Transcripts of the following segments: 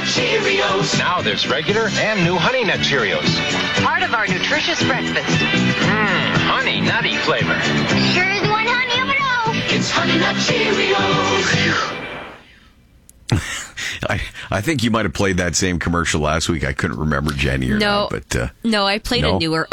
Nut Cheerios. Now there's regular and new Honey Nut Cheerios. Part of our nutritious breakfast. Honey Nutty flavor. Sure is one honey of it all. It's Honey Nut Cheerios. I think you might have played that same commercial last week. I couldn't remember, Jenny, or not. But, no, I played a newer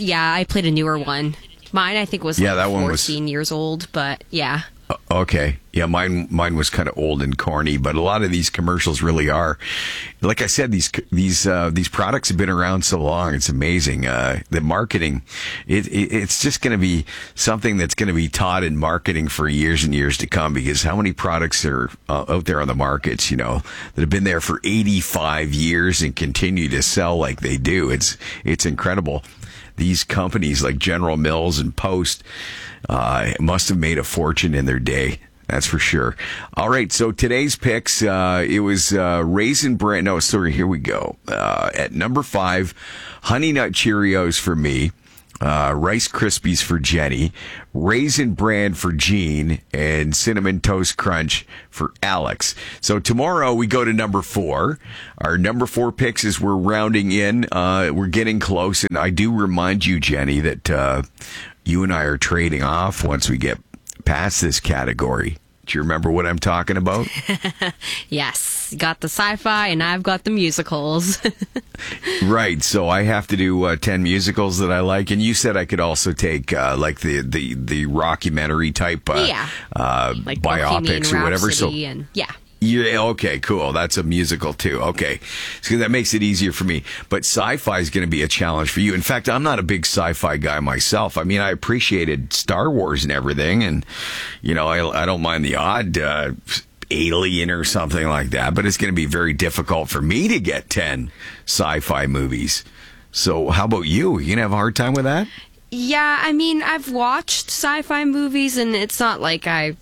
one. Mine, I think, was that 14 years old, but yeah. Okay. Yeah, mine was kind of old and corny, but a lot of these commercials really are. Like I said, these products have been around so long. It's amazing. The marketing, it's just going to be something that's going to be taught in marketing for years and years to come, because how many products are out there on the markets, that have been there for 85 years and continue to sell like they do. It's incredible. These companies like General Mills and Post must have made a fortune in their day. That's for sure. All right, so today's picks, it was Raisin Bran. No, sorry, here we go. At number 5, Honey Nut Cheerios for me. Rice Krispies for Jenny, Raisin Bran for Gene, and Cinnamon Toast Crunch for Alex. So tomorrow we go to number 4. Our number 4 picks, as we're rounding in, we're getting close. And I do remind you, Jenny, that you and I are trading off once we get past this category. Do you remember what I'm talking about? Yes. Got the sci-fi and I've got the musicals. Right. So I have to do 10 musicals that I like. And you said I could also take like the rockumentary type like biopics or whatever. Yeah, okay, cool. That's a musical too. Okay. So that makes it easier for me. But sci-fi is going to be a challenge for you. In fact, I'm not a big sci-fi guy myself. I mean, I appreciated Star Wars and everything. And, I don't mind the odd Alien or something like that. But it's going to be very difficult for me to get 10 sci-fi movies. So how about you? You going to have a hard time with that? Yeah, I mean, I've watched sci-fi movies and it's not like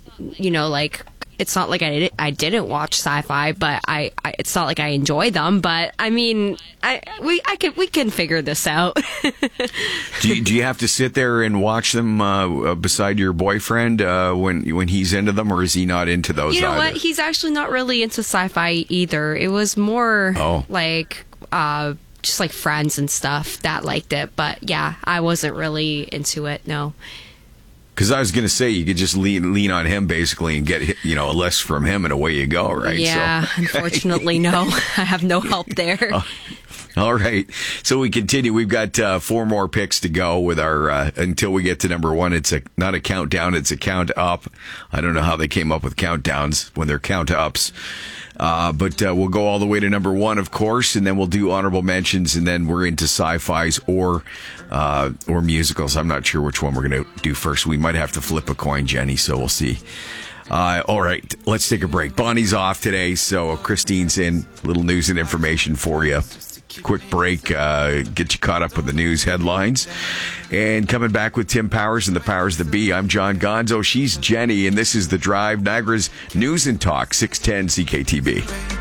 it's not like I didn't watch sci-fi, but it's not like I enjoy them. But I mean, we can figure this out. Do you have to sit there and watch them beside your boyfriend when he's into them, or is he not into those? You know what? He's actually not really into sci-fi either. It was more just like friends and stuff that liked it. But yeah, I wasn't really into it. No. Because I was going to say, you could just lean on him, basically, and get, a list from him, and away you go, right? Yeah, unfortunately, no. I have no help there. All right. So we continue. We've got 4 more picks to go with our, until we get to number 1. It's not a countdown, it's a count up. I don't know how they came up with countdowns when they're count ups. But we'll go all the way to number 1, of course, and then we'll do honorable mentions, and then we're into sci-fis or musicals. I'm not sure which one we're going to do first. We might have to flip a coin, Jenny, so we'll see. All right, let's take a break. Bonnie's off today, so Christine's in. Little news and information for you. Quick break, get you caught up with the news headlines. And coming back with Tim Powers and the Powers That Be, I'm John Gonzo. She's Jenny, and this is The Drive, Niagara's News and Talk, 610 CKTB.